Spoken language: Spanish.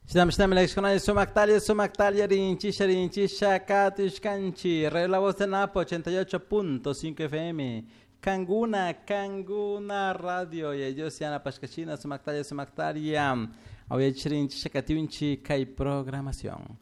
Shnam Lekshkona Sumaktalia Rinchi Shakatish Kanchi, La Voz de Napo 88.5 FM, Kanguna Radio, y ellos se llaman Pashkachina Sumaktalia, Oye Chirinchi Shakatiunchi Kai Programación.